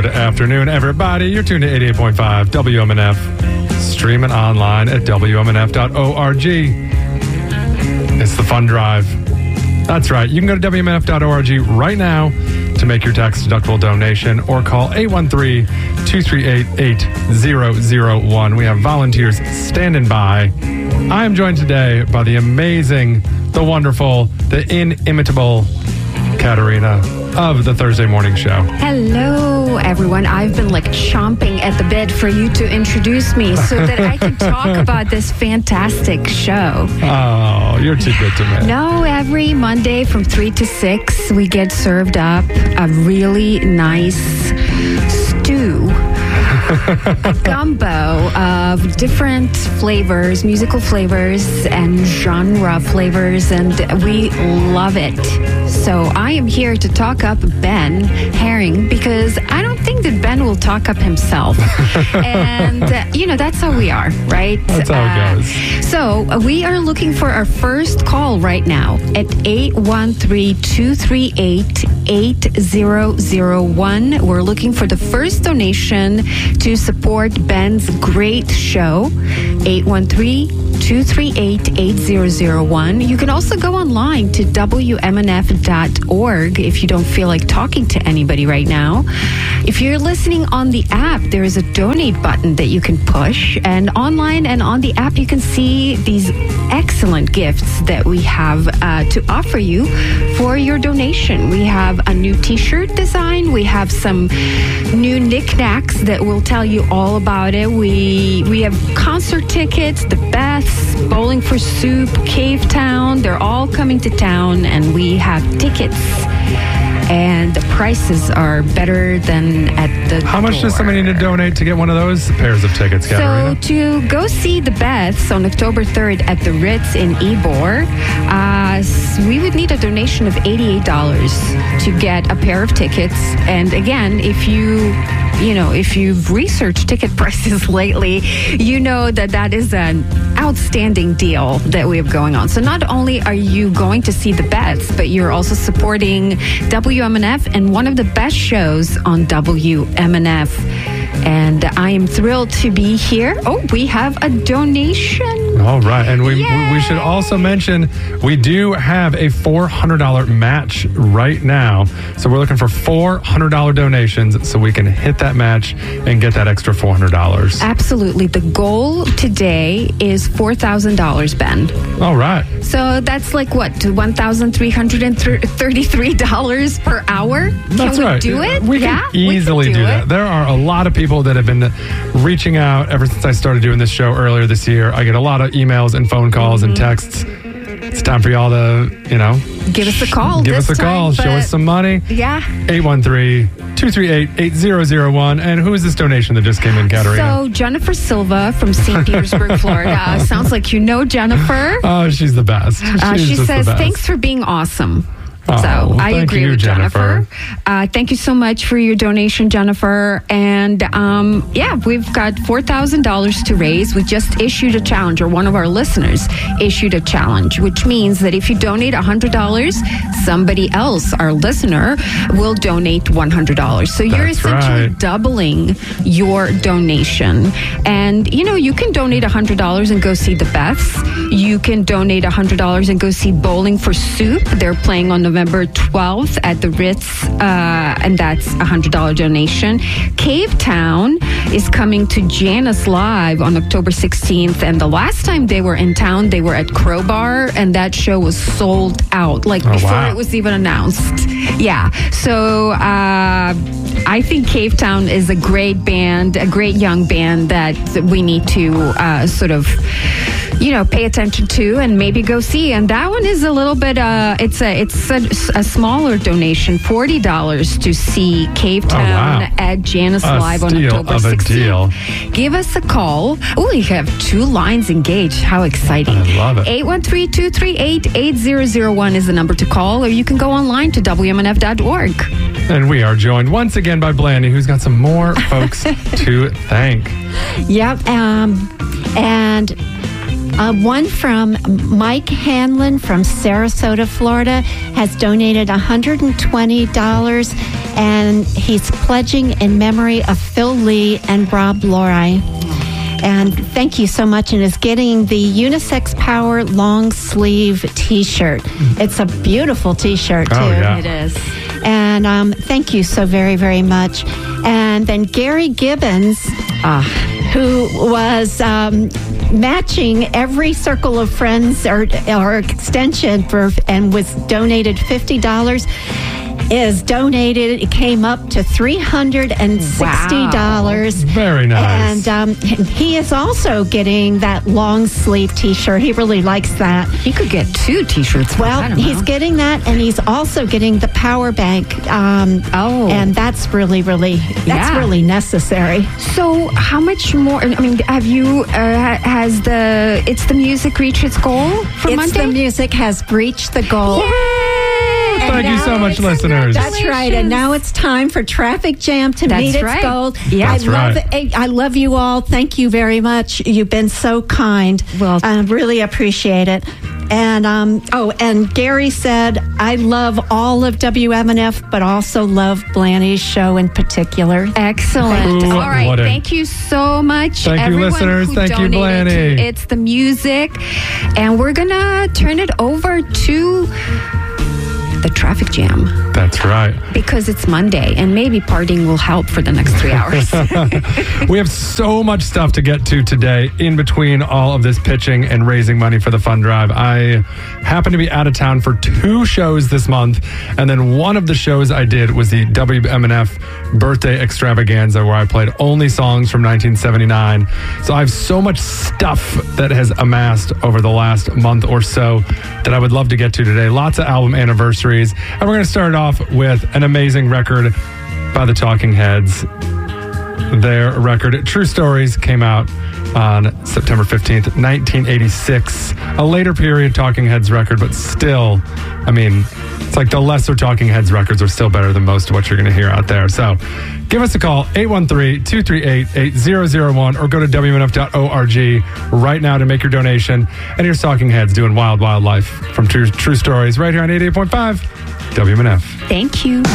Good afternoon, everybody. You're tuned to 88.5 WMNF, streaming online at WMNF.org. It's the Fund Drive. That's right. You can go to WMNF.org right now to make your tax-deductible donation or call 813-238-8001. We have volunteers standing by. I am joined today by the amazing, the wonderful, the inimitable Katerina of the Thursday Morning Show. Hello, everyone. I've been chomping at the bit for you to introduce me so that I can talk about this fantastic show. Oh, you're too good to me. No, every Monday from 3 to 6, we get served up a really nice stew. A gumbo of different flavors, musical flavors, and genre flavors, and we love it. So I am here to talk up Ben Herring because I don't think that Ben will talk up himself. And, that's how we are, right? That's how it goes. So we are looking for our first call right now at 813-238-8001. We're looking for the first donation to support Ben's great show, 813-238-8001. You can also go online to WMNF.org if you don't feel like talking to anybody right now. If you're listening on the app, there is a donate button that you can push. And online and on the app, you can see these excellent gifts that we have to offer you for your donation. We have a new t-shirt design. We have some new knickknacks that will tell you all about it. We have concert tickets, the Beths, Bowling for Soup, Cave Town. They're all coming to town, and we have tickets. And the prices are better than at the How much does somebody need to donate to get one of those pairs of tickets, Katerina? So to go see the Beths on October 3rd at the Ritz in Ybor, we would need a donation of $88 to get a pair of tickets. And again, if you've researched ticket prices lately, you know that is an outstanding deal that we have going on. So not only are you going to see the Beths, but you're also supporting WMNF and one of the best shows on WMNF. And I am thrilled to be here. Oh, we have a donation. All right. And we should also mention we do have a $400 match right now. So we're looking for $400 donations so we can hit that match and get that extra $400. Absolutely. The goal today is $4,000, Ben. All right. So that's what, $1,333 per hour? That's right. Can we do it? We can easily do that. There are a lot of people that have been reaching out ever since I started doing this show earlier this year. I get a lot of emails and phone calls and texts. It's time for y'all to, give us a call. Give us a call. Show us some money. Yeah. 813-238-8001. And who is this donation that just came in, Katerina? So Jennifer Silva from St. Petersburg, Florida. Sounds like you know Jennifer. Oh, she's the best. She says, thanks for being awesome. Oh, so I agree with Jennifer. Thank you so much for your donation, Jennifer. And we've got $4,000 to raise. We just issued a challenge, or one of our listeners issued a challenge, which means that if you donate $100, somebody else, our listener, will donate $100. So you're essentially doubling your donation. And, you can donate $100 and go see the Beths. You can donate $100 and go see Bowling for Soup. They're playing on November 12th at the Ritz, and that's a $100 donation. Cave Town is coming to Janus Live on October 16th, and the last time they were in town, they were at Crowbar, and that show was sold out, before it was even announced. Yeah, so I think Cave Town is a great band, a great young band that we need to pay attention to and maybe go see. And that one is a little bit, it's a smaller donation, $40 to see Cave Town at Janus Live on October 16th. Give us a call. Oh, we have 2 lines engaged. How exciting. I love it. 813-238-8001 is the number to call, or you can go online to WMNF.org. And we are joined once again by Blandy, who's got some more folks to thank. Yep. And One from Mike Hanlon from Sarasota, Florida, has donated $120, and he's pledging in memory of Phil Lee and Rob Lorai. And thank you so much, and is getting the Unisex Power long sleeve T-shirt. It's a beautiful T-shirt, too. Oh, yeah. It is. And thank you so very, very much. And then Gary Gibbons, who was matching every Circle of Friends or extension and was donated $50. Is donated. It came up to $360. Wow. Very nice. And he is also getting that long sleeve T-shirt. He really likes that. He could get 2 T-shirts. Well, he's getting that, and he's also getting the power bank. And that's really necessary. So, how much more? I mean, have you has It's the Music reached its goal for Monday? It's the Music has reached the goal. Yay! Thank you so much, listeners. That's right. And now it's time for Traffic Jam to meet its goal. Yeah, I love you all. Thank you very much. You've been so kind. Well, I really appreciate it. And and Gary said, I love all of WMNF, but also love Blanny's show in particular. Excellent. Ooh, all right. what Thank you so much. Thank you, listeners. Who Thank you, donated Blanny. to It's the Music. And we're going to turn it over to the Traffic Jam. That's right. Because it's Monday, and maybe partying will help for the next 3 hours. We have so much stuff to get to today in between all of this pitching and raising money for the fund drive. I happen to be out of town for 2 shows this month, and then one of the shows I did was the WMNF birthday extravaganza, where I played only songs from 1979. So I have so much stuff that has amassed over the last month or so that I would love to get to today. Lots of album anniversaries. And we're going to start off with an amazing record by the Talking Heads. Their record, True Stories, came out on September 15th, 1986. A later period Talking Heads record, but still, I mean, it's like the lesser Talking Heads records are still better than most of what you're going to hear out there. So give us a call, 813-238-8001, or go to WMNF.org right now to make your donation. And here's Talking Heads doing Wild Wild Life from True Stories right here on 88.5 WMNF. Thank you.